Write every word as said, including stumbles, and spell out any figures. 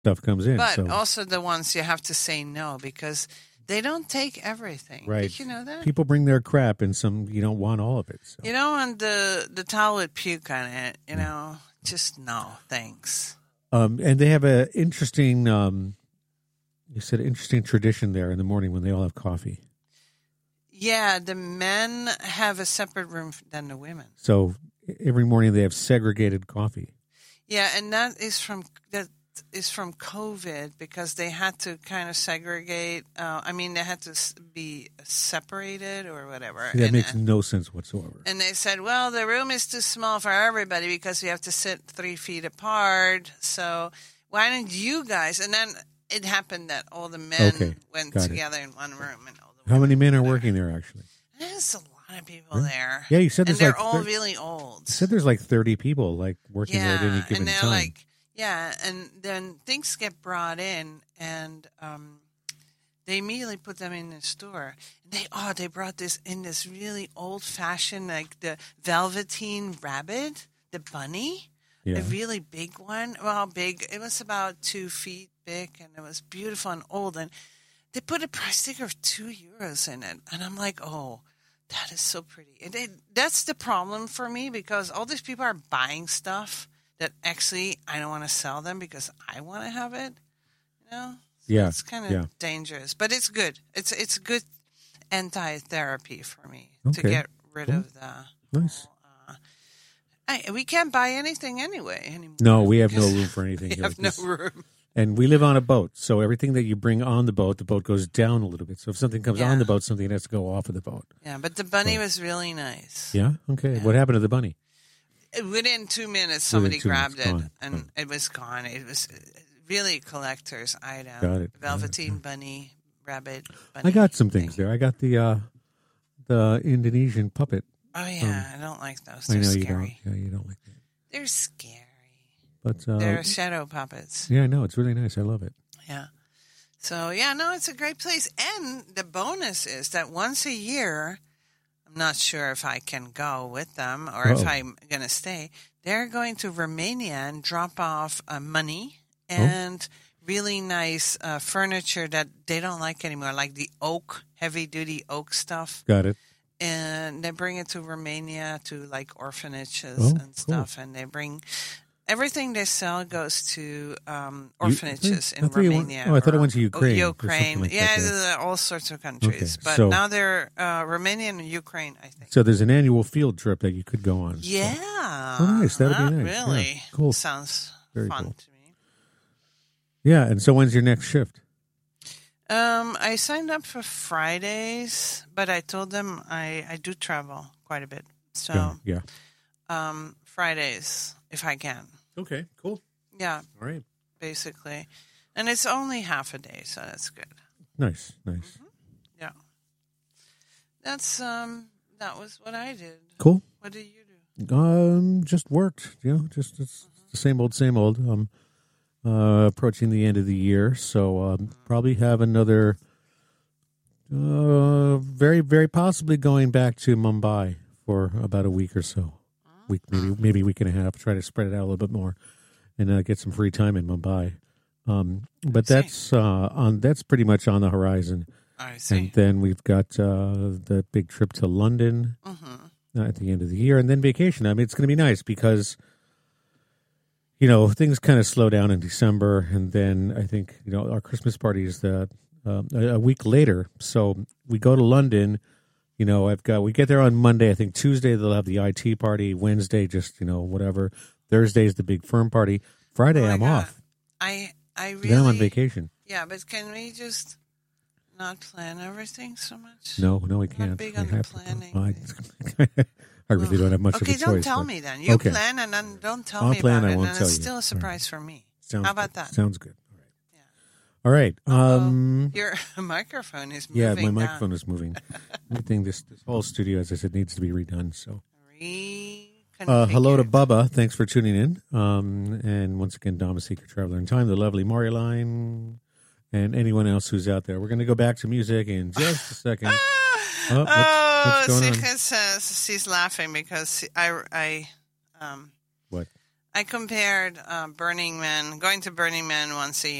stuff comes in. But so. also the ones you have to say no because they don't take everything. Right. Did you know that? People bring their crap, and some you don't want all of it. So. You know, and the, the towel with puke on it, you know, just no, thanks. Um, and they have an interesting, um, you said interesting tradition there in the morning when they all have coffee. Yeah, the men have a separate room than the women. So every morning they have segregated coffee. Yeah, and that is from that is from COVID because they had to kind of segregate. Uh, I mean, they had to be separated or whatever. That and, makes no sense whatsoever. And they said, well, the room is too small for everybody because we have to sit three feet apart. So why don't you guys? And then it happened that all the men okay, went got together it. in one room. And all the How many men are there. working there, actually? There's a lot of people Really? there. Yeah, you said and there's they're like all thir- really old. You said there's like thirty people like working yeah, there at any given and they're time. like, yeah, and then things get brought in, and um, they immediately put them in the store. They oh, they brought this in this really old fashioned like the velveteen rabbit, the bunny, yeah. a really big one. Well, big. It was about two feet big, and it was beautiful and old. And they put a price tag of two euros in it, and I'm like, oh. That is so pretty. And they, that's the problem for me because all these people are buying stuff that actually I don't want to sell them because I want to have it. You know? So yeah. It's kind of yeah. dangerous, but it's good. It's it's good anti-therapy for me Okay. to get rid Cool. of the. Nice. Uh, I, we can't buy anything anyway anymore. No, we have no because room for anything We here. have no This- room. And we live on a boat, so everything that you bring on the boat, the boat goes down a little bit. So if something comes Yeah. on the boat, something has to go off of the boat. Yeah, but the bunny was really nice. Yeah? Okay. Yeah. What happened to the bunny? Within two minutes, somebody two minutes, grabbed it, gone. and Gone. it was gone. It was really a collector's item. Got it. Velveteen bunny, rabbit, bunny. I got some things thing. there. I got the uh, the Indonesian puppet. Oh, yeah. I don't like those. I They're know scary. you don't. Yeah, you don't like that. They're scary. But uh, They're shadow puppets. yeah, I know. It's really nice. I love it. Yeah. So, yeah, no, it's a great place. And the bonus is that once a year, I'm not sure if I can go with them or Uh-oh. if I'm going to stay, they're going to Romania and drop off uh, money Oh. and really nice uh, furniture that they don't like anymore, like the oak, heavy-duty oak stuff. Got it. And they bring it to Romania to, like, orphanages Oh, and cool. stuff. And they bring... Everything they sell goes to um, You- orphanages I in thought you went- Romania. oh, I thought it or- went to Ukraine oh, or something Ukraine. like yeah, that, uh, all sorts of countries. Okay, But so- now they're uh, Romania and Ukraine, I think. So there's an annual field trip that you could go on. so- Yeah. Oh, nice. That would be Not nice. Yeah. Really. Cool. Sounds Very fun cool. to me. Yeah. And so when's your next shift? Um, I signed up for Fridays, but I told them I, I do travel quite a bit. So Yeah. yeah. um, Fridays, if I can. Okay. Cool. Yeah, All right. basically. And it's only half a day, so that's good. Nice. Nice. Yeah. That's um that was what I did. Cool. What did you do? Um, just worked. You know, just it's the same old, same old. Um, uh, approaching the end of the year, so um, probably have another. Uh, very, very possibly going back to Mumbai for about a week or so. Week, maybe, maybe a week and a half. Try to spread it out a little bit more, and uh, get some free time in Mumbai. Um, but see. that's uh, on. That's pretty much on the horizon. I see. And then we've got uh, the big trip to London Mm-hmm. uh, at the end of the year, and then vacation. I mean, it's going to be nice because, you know, things kind of slow down in December, and then I think, you know, our Christmas party is the, uh, a, a week later. So we go to London. You know, I've got we get there on Monday. I think Tuesday they'll have the I T party. Wednesday, just you know, whatever. Thursday is the big firm party. Friday, Oh my I'm God. off. I I really Then I'm on vacation. Yeah, but can we just not plan everything so much? No, no, we I'm can't. not big We on the have to- planning. I, I really don't have much Okay, of a choice. don't tell but- me then. You Okay. plan and then don't tell I'll me plan, about I it, won't and tell it's you. still All a surprise for me. Sounds How about good. that? Sounds good. All right. Yeah. All right. Um, Your microphone is yeah, moving. my down. microphone is moving. Everything, this, this whole studio, as I said, needs to be redone. So, uh, hello to Reconfigured. Bubba. Thanks for tuning in. Um, and once again, Dom, a secret traveler in time, the lovely Maureen, and anyone else who's out there. We're going to go back to music in just a second. Oh, what's, Oh, what's going on? Sigrid says she's laughing because I, I, um, What? I compared uh, Burning Man, going to Burning Man once a